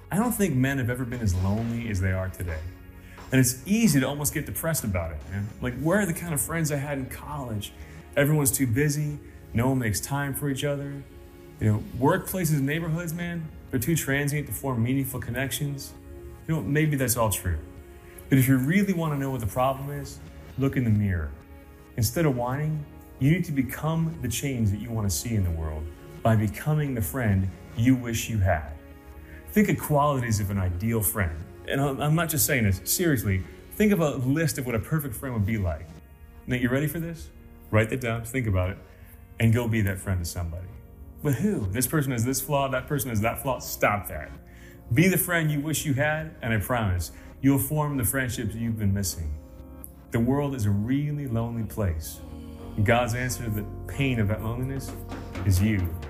I don't think men have ever been as lonely as they are today. And it's easy to almost get depressed about it, man. Like, where are the kind of friends I had in college? Everyone's too busy. No one makes time for each other. Workplaces and neighborhoods, man, they're too transient to form meaningful connections. Maybe that's all true. But if you really want to know what the problem is, look in the mirror. Instead of whining, you need to become the change that you want to see in the world by becoming the friend you wish you had. Think of qualities of an ideal friend. And I'm not just saying this, seriously, think of a list of what a perfect friend would be like. Now, you ready for this? Write that down, think about it, and go be that friend to somebody. But who? This person has this flaw, that person has that flaw. Stop that. Be the friend you wish you had, and I promise, you'll form the friendships you've been missing. The world is a really lonely place. God's answer to the pain of that loneliness is you.